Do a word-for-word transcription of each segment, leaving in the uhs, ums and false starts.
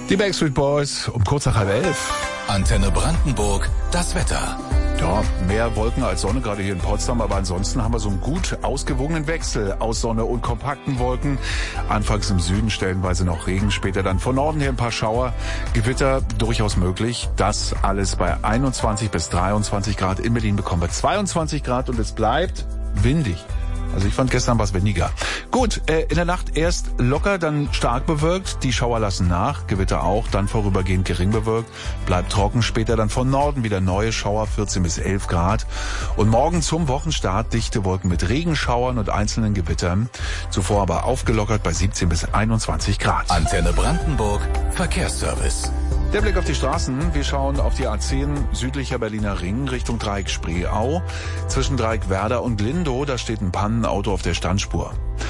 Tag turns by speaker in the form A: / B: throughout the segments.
A: Die Backstreet Boys um kurz nach halb elf.
B: Antenne Brandenburg, das Wetter.
A: Ja, mehr Wolken als Sonne, gerade hier in Potsdam, aber ansonsten haben wir so einen gut ausgewogenen Wechsel aus Sonne und kompakten Wolken. Anfangs im Süden stellenweise noch Regen, später dann von Norden her ein paar Schauer, Gewitter durchaus möglich. Das alles bei einundzwanzig bis dreiundzwanzig Grad. In Berlin bekommen wir zweiundzwanzig Grad und es bleibt windig. Also ich fand gestern was weniger. Gut, äh, in der Nacht erst locker, dann stark bewölkt. Die Schauer lassen nach, Gewitter auch, dann vorübergehend gering bewölkt. Bleibt trocken, später dann von Norden wieder neue Schauer, vierzehn bis elf Grad. Und morgen zum Wochenstart dichte Wolken mit Regenschauern und einzelnen Gewittern. Zuvor aber aufgelockert bei siebzehn bis einundzwanzig Grad.
B: Antenne Brandenburg, Verkehrsservice.
A: Der Blick auf die Straßen. Wir schauen auf die A zehn südlicher Berliner Ring Richtung Dreieck Spreeau. Zwischen Dreieck Werder und Lindow, da steht ein Pannenauto auf der Standspur.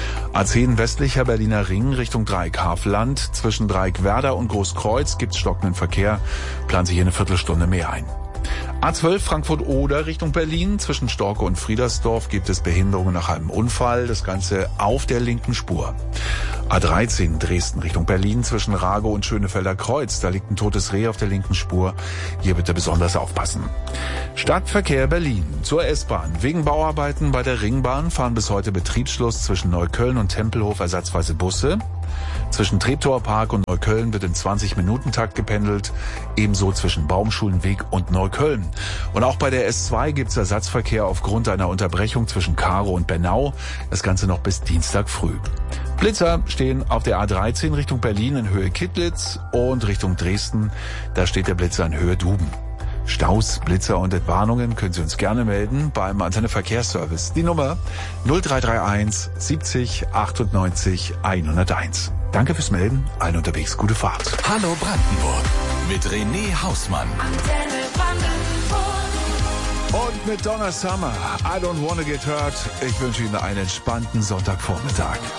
A: A zehn westlicher Berliner Ring Richtung Dreieck Havelland. Zwischen Dreieck Werder und Großkreuz gibt's stockenden Verkehr. Plant sich hier eine Viertelstunde mehr ein. A zwölf Frankfurt-Oder Richtung Berlin. Zwischen Storke und Friedersdorf gibt es Behinderungen nach einem Unfall. Das Ganze auf der linken Spur. A dreizehn Dresden Richtung Berlin zwischen Ragow und Schönefelder Kreuz. Da liegt ein totes Reh auf der linken Spur. Hier bitte besonders aufpassen. Stadtverkehr Berlin zur S-Bahn. Wegen Bauarbeiten bei der Ringbahn fahren bis heute Betriebsschluss zwischen Neukölln und Tempelhof ersatzweise Busse. Zwischen Treptower Park und Neukölln wird im zwanzig-Minuten-Takt gependelt. Ebenso zwischen Baumschulenweg und Neukölln. Und auch bei der S zwei gibt's Ersatzverkehr aufgrund einer Unterbrechung zwischen Karow und Bernau. Das Ganze noch bis Dienstag früh. Blitzer stehen auf der A dreizehn Richtung Berlin in Höhe Kittlitz und Richtung Dresden. Da steht der Blitzer in Höhe Duben. Staus, Blitzer und Entwarnungen können Sie uns gerne melden beim Antenne Verkehrsservice. Die Nummer null drei drei eins siebzig achtundneunzig hunderteins. Danke fürs Melden. Allen unterwegs gute Fahrt.
B: Hallo Brandenburg mit René Hausmann.
C: Antenne Brandenburg.
A: Und mit Donna Summer, I don't wanna get hurt. Ich wünsche Ihnen einen entspannten Sonntagvormittag.